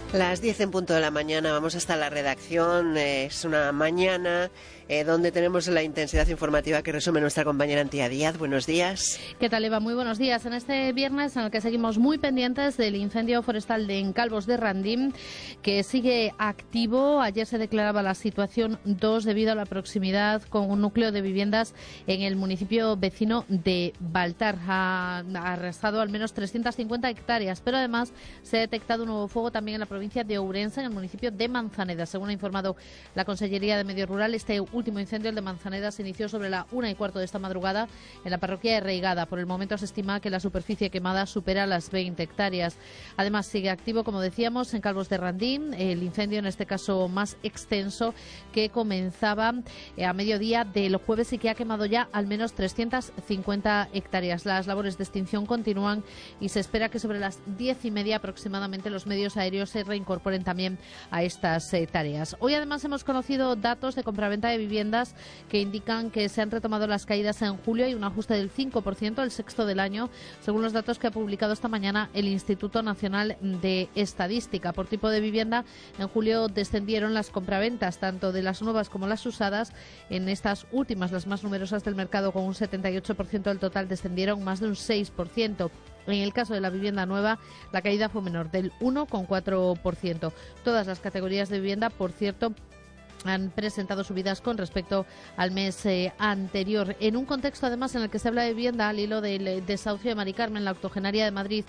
Las 10 en punto de la mañana, vamos hasta la redacción. Es una mañana donde tenemos la intensidad informativa que resume nuestra compañera Antía Díaz. Buenos días. ¿Qué tal, Eva? Muy buenos días. En este viernes en el que seguimos muy pendientes del incendio forestal en Calvos de Randín, que sigue activo. Ayer se declaraba la situación 2 debido a la proximidad con un núcleo de viviendas en el municipio vecino de Baltar. Ha arrasado al menos 350 hectáreas, pero además se ha detectado un nuevo fuego también en la provincia de Ourense, en el municipio de Manzaneda. Según ha informado la Consellería de Medio Rural, este último incendio, el de Manzaneda, se inició sobre la 1:15 de esta madrugada en la parroquia de Reigada. Por el momento se estima que la superficie quemada supera las 20 hectáreas. Además, sigue activo, como decíamos, en Calvos de Randín, el incendio en este caso más extenso, que comenzaba a mediodía del jueves y que ha quemado ya al menos 350 hectáreas. Las labores de extinción continúan y se espera que sobre las 10:30 aproximadamente los medios aéreos se reincorporen también a estas tareas. Hoy además hemos conocido datos de compraventa de viviendas que indican que se han retomado las caídas en julio y un ajuste del 5%, el sexto del año, según los datos que ha publicado esta mañana el Instituto Nacional de Estadística. Por tipo de vivienda, en julio descendieron las compraventas, tanto de las nuevas como las usadas. En estas últimas, las más numerosas del mercado, con un 78% del total, descendieron más de un 6%. En el caso de la vivienda nueva, la caída fue menor, del 1,4%. Todas las categorías de vivienda, por cierto, han presentado subidas con respecto al mes anterior, en un contexto además en el que se habla de vivienda al hilo del desahucio de Mari Carmen, la octogenaria de Madrid,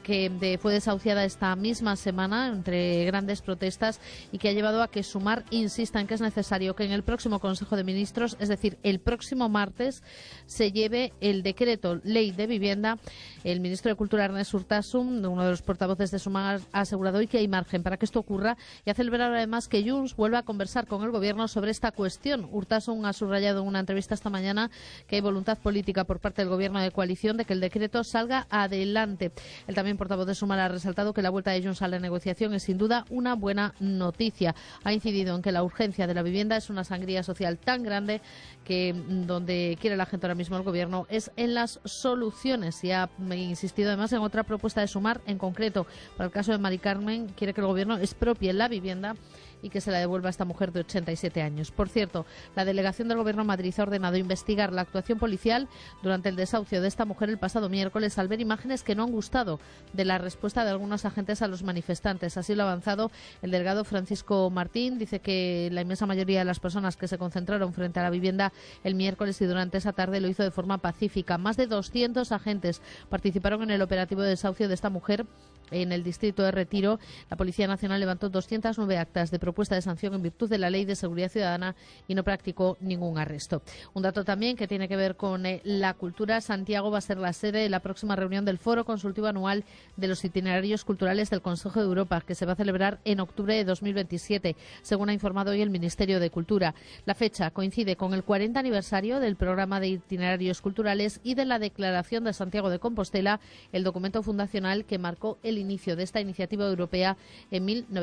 que fue desahuciada esta misma semana entre grandes protestas y que ha llevado a que Sumar insista en que es necesario que en el próximo Consejo de Ministros, es decir, el próximo martes, se lleve el decreto ley de vivienda. El ministro de Cultura, Ernest Urtasun, uno de los portavoces de Sumar, ha asegurado hoy que hay margen para que esto ocurra y ha celebrado además que Junts vuelva a conversar con el Gobierno sobre esta cuestión. Urtasun ha subrayado en una entrevista esta mañana que hay voluntad política por parte del Gobierno de coalición de que el decreto salga adelante. El también portavoz de Sumar ha resaltado que la vuelta de Junts a la negociación es sin duda una buena noticia. Ha incidido en que la urgencia de la vivienda es una sangría social tan grande que donde quiere la gente ahora mismo el Gobierno es en las soluciones, y ha insistido además en otra propuesta de Sumar, en concreto para el caso de Mari Carmen. Quiere que el Gobierno expropie la vivienda y que se la devuelva a esta mujer de 87 años. Por cierto, la delegación del Gobierno de Madrid ha ordenado investigar la actuación policial durante el desahucio de esta mujer el pasado miércoles, al ver imágenes que no han gustado de la respuesta de algunos agentes a los manifestantes. Así lo ha avanzado el delegado Francisco Martín. Dice que la inmensa mayoría de las personas que se concentraron frente a la vivienda el miércoles y durante esa tarde lo hizo de forma pacífica. Más de 200 agentes participaron en el operativo de desahucio de esta mujer en el distrito de Retiro. La Policía Nacional levantó 209 actas de propuesta de sanción en virtud de la Ley de Seguridad Ciudadana y no practicó ningún arresto. Un dato también que tiene que ver con la cultura. Santiago va a ser la sede de la próxima reunión del Foro Consultivo Anual de los Itinerarios Culturales del Consejo de Europa, que se va a celebrar en octubre de 2027, según ha informado hoy el Ministerio de Cultura. La fecha coincide con el 40 aniversario del programa de itinerarios culturales y de la Declaración de Santiago de Compostela, el documento fundacional que marcó el inicio de esta iniciativa europea en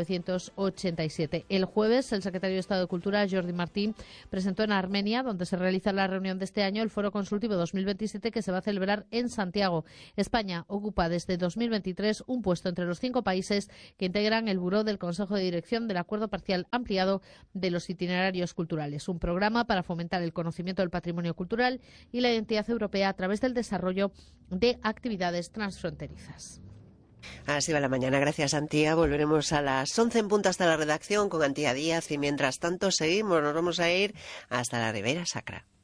1987. El jueves, el secretario de Estado de Cultura, Jordi Martín, presentó en Armenia, donde se realiza la reunión de este año, el Foro Consultivo 2027, que se va a celebrar en Santiago. España ocupa desde 2023 un puesto entre los 5 países que integran el Buró del Consejo de Dirección del Acuerdo Parcial Ampliado de los Itinerarios Culturales, un programa para fomentar el conocimiento del patrimonio cultural y la identidad europea a través del desarrollo de actividades transfronterizas. Así va la mañana. Gracias, Antía. Volveremos a las 11 en punto hasta la redacción con Antía Díaz y mientras tanto seguimos. Nos vamos a ir hasta la Ribera Sacra.